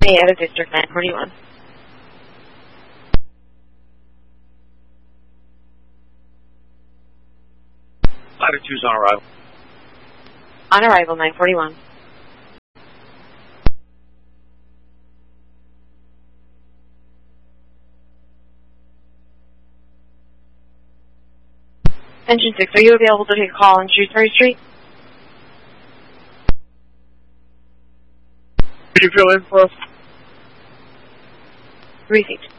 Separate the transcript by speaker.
Speaker 1: out of District 941.
Speaker 2: Latitude's on arrival.
Speaker 1: On arrival, 941. Engine 6, are you available to take a call on Shrewsbury Street?
Speaker 2: Could you fill in for us?
Speaker 1: Received.